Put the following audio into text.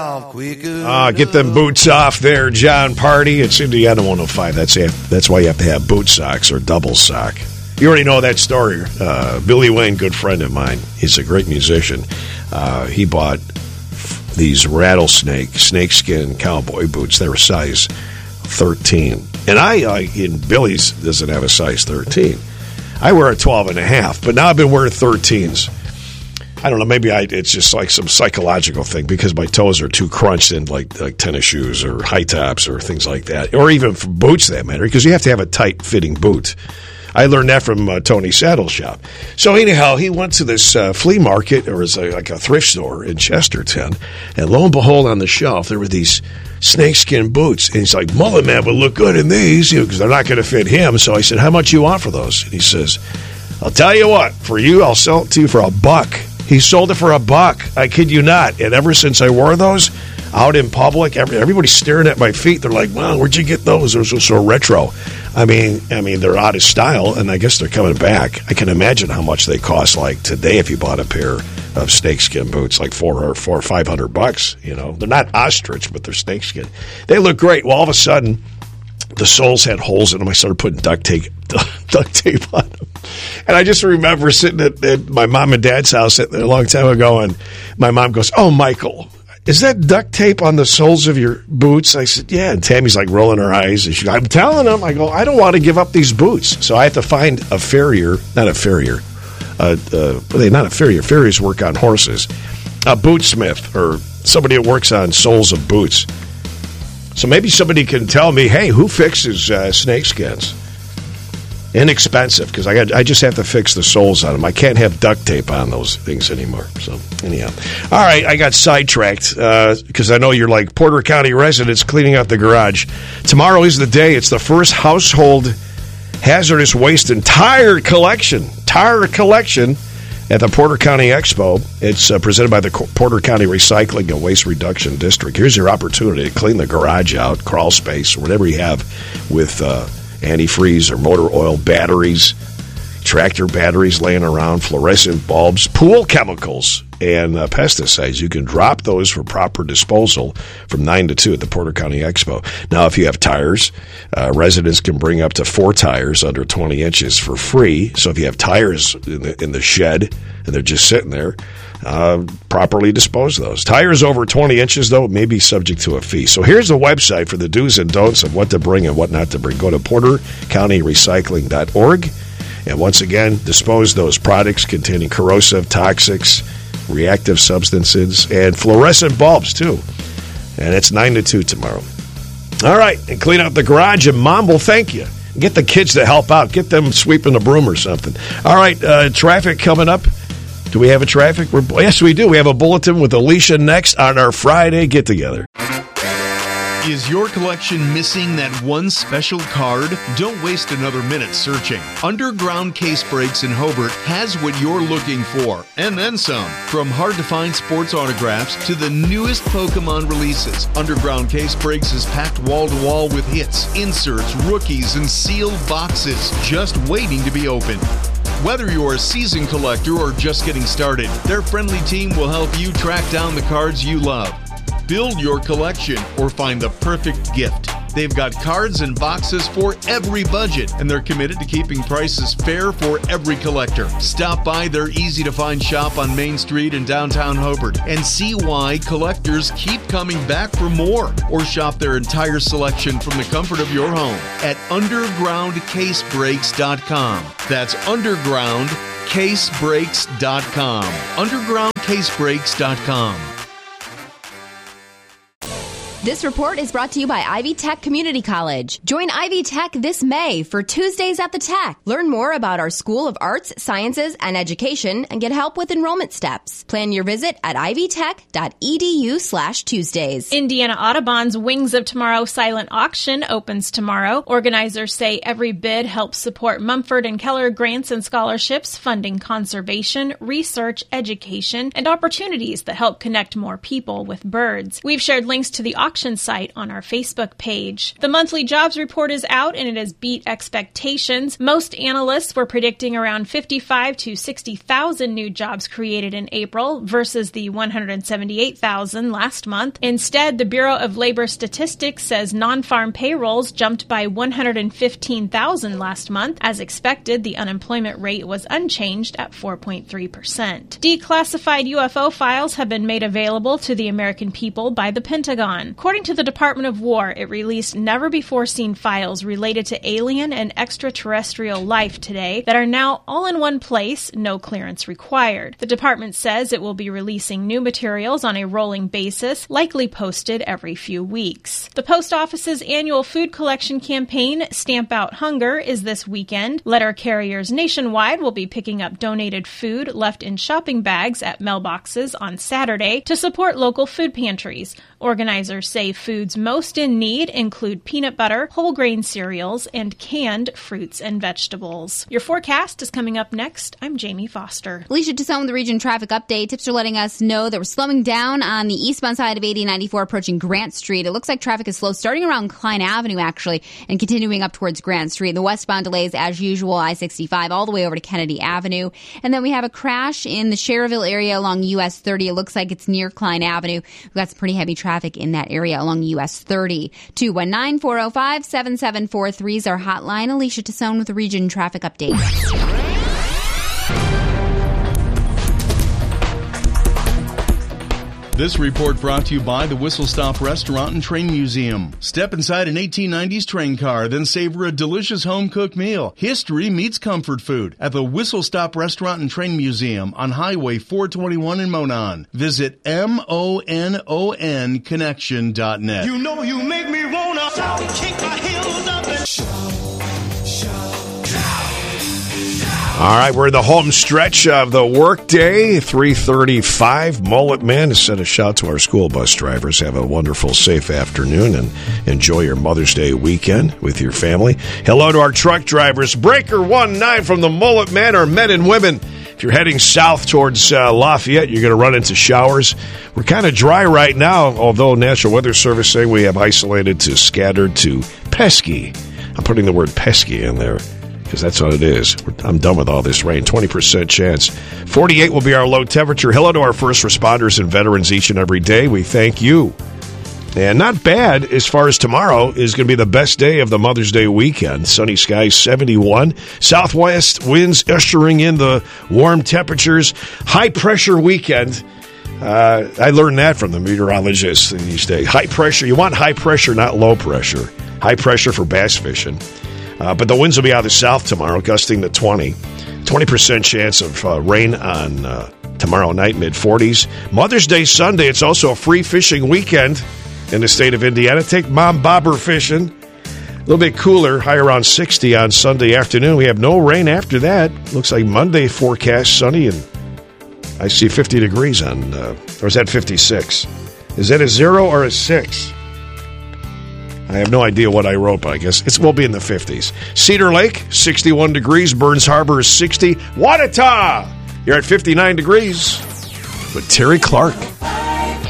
Get them boots off there, John Party. It's Indiana 105. That's why you have to have boot socks or double sock. You already know that story. Billy Wayne, good friend of mine. He's a great musician. He bought these snakeskin cowboy boots. They were size 13. And Billy's doesn't have a size 13. I wear a 12 and a half, but now I've been wearing 13s. I don't know, maybe it's just like some psychological thing because my toes are too crunched in like tennis shoes or high tops or things like that, or even for boots that matter, because you have to have a tight-fitting boot. I learned that from Tony's Saddle Shop. So anyhow, he went to this flea market, or it's like a thrift store in Chesterton, and lo and behold, on the shelf, there were these snakeskin boots. And he's like, Mullet Man would look good in these, because they're not going to fit him. So I said, how much you want for those? And he says, I'll tell you what, for you, I'll sell it to you for $1. He sold it for $1. I kid you not. And ever since I wore those out in public, everybody's staring at my feet. They're like, wow, where'd you get those? They're so retro. I mean, they're out of style, and I guess they're coming back. I can imagine how much they cost, like today, if you bought a pair of snakeskin boots, like $400 or $500. You know, they're not ostrich, but they're snakeskin. They look great. Well, all of a sudden, the soles had holes in them. I started putting duct tape on them. And I just remember sitting at my mom and dad's house a long time ago, and my mom goes, oh, Michael, is that duct tape on the soles of your boots? I said, yeah. And Tammy's like rolling her eyes. And I'm telling them, I go, I don't want to give up these boots. So I have to find a farrier, not a farrier. Not a farrier. Farriers work on horses. A bootsmith or somebody that works on soles of boots. So maybe somebody can tell me, hey, who fixes snakeskins? Inexpensive, because I just have to fix the soles on them. I can't have duct tape on those things anymore. So, anyhow. All right, I got sidetracked because I know you're like Porter County residents cleaning out the garage. Tomorrow is the day. It's the first household hazardous waste and tire collection at the Porter County Expo. It's presented by the Porter County Recycling and Waste Reduction District. Here's your opportunity to clean the garage out, crawl space, or whatever you have with antifreeze or motor oil batteries, tractor batteries laying around, fluorescent bulbs, pool chemicals, and pesticides. You can drop those for proper disposal from 9 to 2 at the Porter County Expo. Now, if you have tires, residents can bring up to 4 tires under 20 inches for free. So if you have tires in the shed and they're just sitting there, properly dispose of those. Tires over 20 inches, though, may be subject to a fee. So here's the website for the do's and don'ts of what to bring and what not to bring. Go to portercountyrecycling.org. And once again, dispose those products containing corrosive, toxics, reactive substances, and fluorescent bulbs, too. And it's 9 to 2 tomorrow. All right, and clean out the garage, and Mom will thank you. Get the kids to help out. Get them sweeping the broom or something. All right, traffic coming up. Do we have a traffic? Yes, we do. We have a bulletin with Alicia next on our Friday get-together. Is your collection missing that one special card? Don't waste another minute searching. Underground Case Breaks in Hobart has what you're looking for, and then some. From hard-to-find sports autographs to the newest Pokemon releases, Underground Case Breaks is packed wall-to-wall with hits, inserts, rookies, and sealed boxes just waiting to be opened. Whether you're a seasoned collector or just getting started, their friendly team will help you track down the cards you love. Build your collection or find the perfect gift. They've got cards and boxes for every budget, and they're committed to keeping prices fair for every collector. Stop by their easy-to-find shop on Main Street in downtown Hobart and see why collectors keep coming back for more. Or shop their entire selection from the comfort of your home at undergroundcasebreaks.com. That's undergroundcasebreaks.com. undergroundcasebreaks.com. This report is brought to you by Ivy Tech Community College. Join Ivy Tech this May for Tuesdays at the Tech. Learn more about our School of Arts, Sciences, and Education and get help with enrollment steps. Plan your visit at ivytech.edu/Tuesdays. Indiana Audubon's Wings of Tomorrow silent auction opens tomorrow. Organizers say every bid helps support Mumford and Keller grants and scholarships, funding conservation, research, education, and opportunities that help connect more people with birds. We've shared links to the auction auction site on our Facebook page. The monthly jobs report is out, and it has beat expectations. Most analysts were predicting around 55 to 60,000 new jobs created in April versus the 178,000 last month. Instead, the Bureau of Labor Statistics says non-farm payrolls jumped by 115,000 last month. As expected, the unemployment rate was unchanged at 4.3%. Declassified UFO files have been made available to the American people by the Pentagon. According to the Department of War, it released never-before-seen files related to alien and extraterrestrial life today that are now all in one place, no clearance required. The department says it will be releasing new materials on a rolling basis, likely posted every few weeks. The Post Office's annual food collection campaign, Stamp Out Hunger, is this weekend. Letter carriers nationwide will be picking up donated food left in shopping bags at mailboxes on Saturday to support local food pantries. Organizers say foods most in need include peanut butter, whole grain cereals, and canned fruits and vegetables. Your forecast is coming up next. I'm Jamie Foster. Alicia Tassone with the Region Traffic Update. Tips are letting us know that we're slowing down on the eastbound side of 8094 approaching Grant Street. It looks like traffic is slow starting around Klein Avenue, actually, and continuing up towards Grant Street. The westbound delays, as usual, I-65 all the way over to Kennedy Avenue. And then we have a crash in the Cherville area along US 30. It looks like it's near Klein Avenue. We've got some pretty heavy traffic in that area along US 30. 219-405-7743 is our hotline. Alicia Tassone with the Region Traffic Update. This report brought to you by the Whistle Stop Restaurant and Train Museum. Step inside an 1890s train car, then savor a delicious home-cooked meal. History meets comfort food at the Whistle Stop Restaurant and Train Museum on Highway 421 in Monon. Visit MONONconnection.net. You know you make me wanna kick my heels up and All right, we're in the home stretch of the workday, 3:35. Mullet Man to send a shout to our school bus drivers. Have a wonderful, safe afternoon and enjoy your Mother's Day weekend with your family. Hello to our truck drivers. Breaker 19 from the Mullet Man are men and women. If you're heading south towards Lafayette, you're going to run into showers. We're kind of dry right now, although National Weather Service saying we have isolated to scattered to pesky. I'm putting the word pesky in there, because that's what it is. I'm done with all this rain. 20% chance. 48 will be our low temperature. Hello to our first responders and veterans each and every day. We thank you. And not bad as far as tomorrow is going to be the best day of the Mother's Day weekend. Sunny skies, 71. Southwest winds ushering in the warm temperatures. High pressure weekend. I learned that from the meteorologists these days. High pressure. You want high pressure, not low pressure. High pressure for bass fishing. But the winds will be out of the south tomorrow, gusting to 20. 20% chance of rain on tomorrow night, mid-40s. Mother's Day Sunday, it's also a free fishing weekend in the state of Indiana. Take Mom Bobber fishing. A little bit cooler, high around 60 on Sunday afternoon. We have no rain after that. Looks like Monday forecast sunny, and I see 50 degrees on, or is that 56? Is that a 0 or a 6? I have no idea what I wrote, but I guess it will be in the 50s. Cedar Lake, 61 degrees. Burns Harbor is 60. Wanata, you're at 59 degrees with Terry Clark.